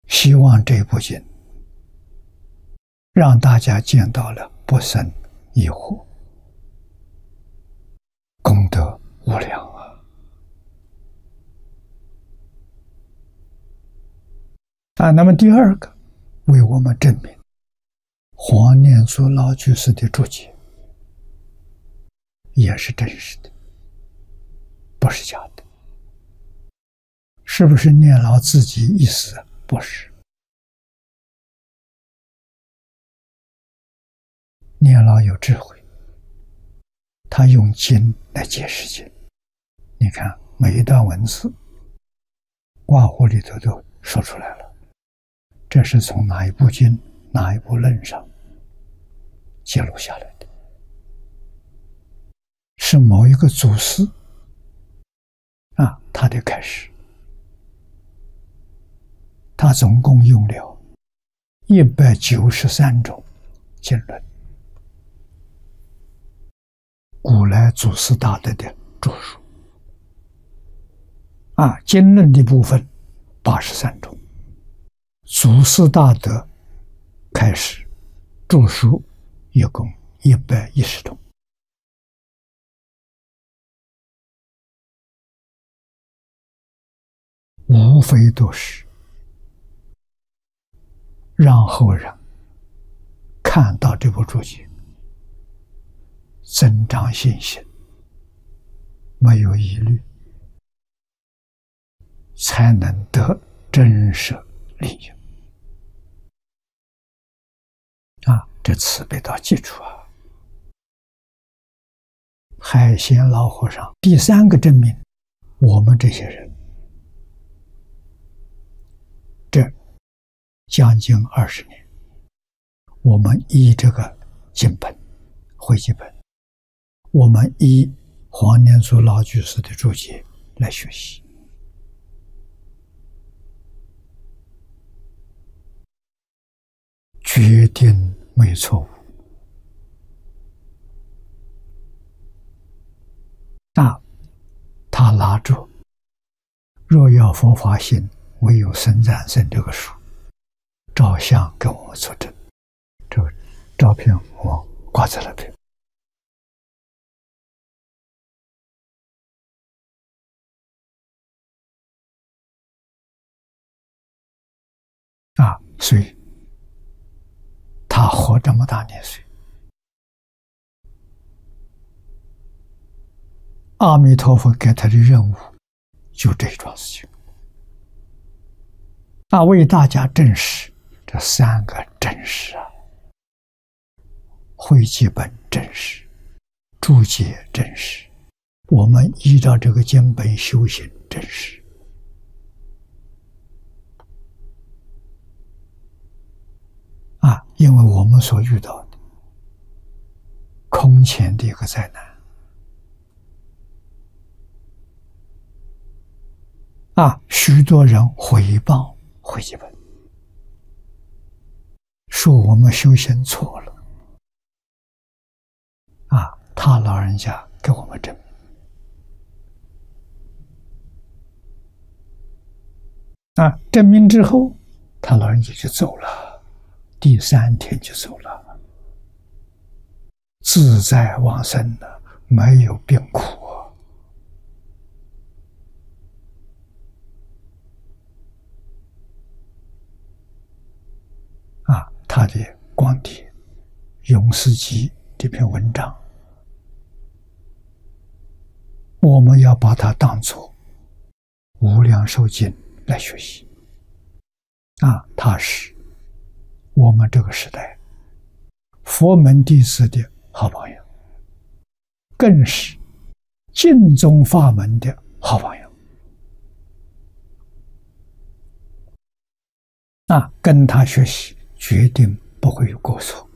希望这部经让大家见到了不生疑惑，功德无量那么第二个，为我们证明黄念祖老居士的注解也是真实的，不是假的。是不是念老自己意思？不是。念老有智慧，他用经来解释经。你看每一段文字挂弧里头都说出来了，这是从哪一部经哪一部论上记录下来的，是某一个祖师他的开始。他总共用了193种经论，古来祖师大德的著述经论的部分83种，祖师大德开始著述一共110种。无非都是让后人看到这部注解，增长信心，没有疑虑，才能得真实利益这慈悲到基础海鲜老和尚第三个证明，我们这些人这将近20年，我们依这个经本汇集本，我们依黄念祖老居士的注解来学习，决定没错误。他拿着若要佛法行，唯有僧战胜这个书照相给我们作证，这个照片我挂在那边所以他活这么大年岁，阿弥陀佛给他的任务就这一桩事情为大家证实这3个真实汇集本真实，注解真实，我们依照这个经本修行真实因为我们所遇到的空前的一个灾难许多人诽谤汇集本，说我们修行错了他老人家给我们证明证明之后，他老人家就走了，第3天就走了，自在往生了，没有病苦他的光碟《永世集》这篇文章，我们要把它当作无量寿经来学习它是我们这个时代佛门弟子的好榜样，更是净宗法门的好榜样跟他学习，决定不会有过错。